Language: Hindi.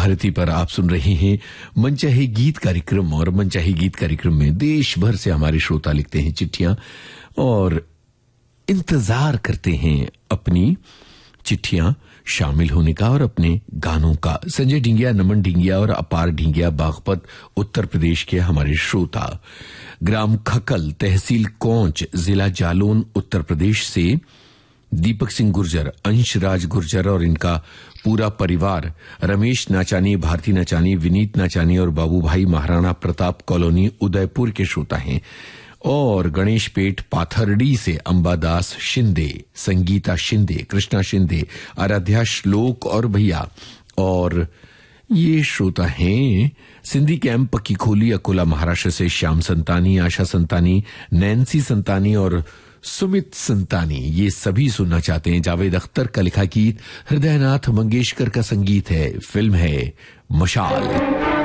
भारती पर आप सुन रहे हैं मनचाहे गीत कार्यक्रम। और मनचाहे गीत कार्यक्रम में देश भर से हमारे श्रोता लिखते हैं चिट्ठियां और इंतजार करते हैं अपनी चिट्ठियां शामिल होने का और अपने गानों का। संजय ढिंगिया, नमन ढिंगिया और अपार ढिंगिया बागपत उत्तर प्रदेश के हमारे श्रोता, ग्राम खकल, तहसील कोंच, जिला जालौन उत्तर प्रदेश से दीपक सिंह गुर्जर, अंशराज गुर्जर और इनका पूरा परिवार, रमेश नाचानी, भारती नाचानी, विनीत नाचानी और बाबू भाई महाराणा प्रताप कॉलोनी उदयपुर के श्रोता हैं। और गणेश पेट पाथरडी से अंबादास शिंदे, संगीता शिंदे, कृष्णा शिंदे, आराध्या श्लोक और भैया। और ये श्रोता हैं सिंधी कैंप, पक्की खोली, अकोला महाराष्ट्र से श्याम संतानी, आशा संतानी, नैन्सी संतानी और सुमित संतानी। ये सभी सुनना चाहते हैं जावेद अख्तर का लिखा गीत, हृदयनाथ मंगेशकर का संगीत है, फिल्म है मशाल।